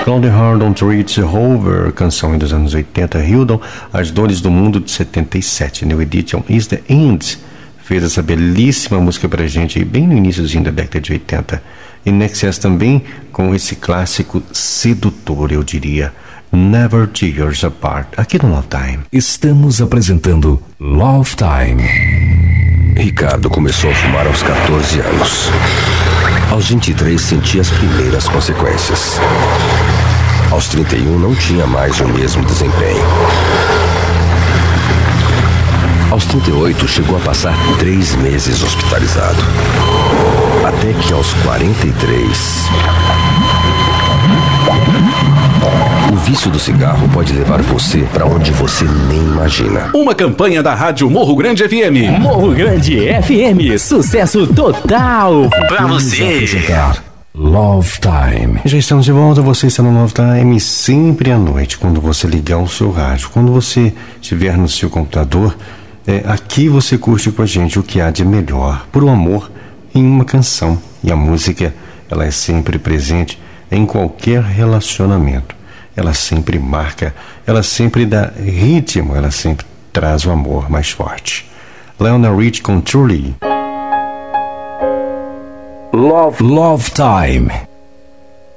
Cloud Heart Don't Reach Over, canção dos anos 80. Hildon, As Dores do Mundo, de 77. New Edition, Is the End, fez essa belíssima música pra gente aí, bem no iníciozinho da década de 80. E Nexus também com esse clássico sedutor, eu diria, Never Tears Apart, aqui no Love Time. Estamos apresentando Love Time. Ricardo começou a fumar aos 14 anos. Aos 23 sentia as primeiras consequências. Aos 31 não tinha mais o mesmo desempenho. Aos 38 chegou a passar 3 meses hospitalizado. Até que aos 43... O vício do cigarro pode levar você para onde você nem imagina. Uma campanha da Rádio Morro Grande FM. Morro Grande FM, sucesso total pra você. Love Time. Já estamos de volta, você está no Love Time, sempre à noite, quando você ligar o seu rádio, quando você estiver no seu computador, aqui você curte com a gente o que há de melhor, por um amor em uma canção. E a música, ela é sempre presente em qualquer relacionamento. Ela sempre marca, ela sempre dá ritmo, ela sempre traz o amor mais forte. Lionel Rich com Truly. Love Time.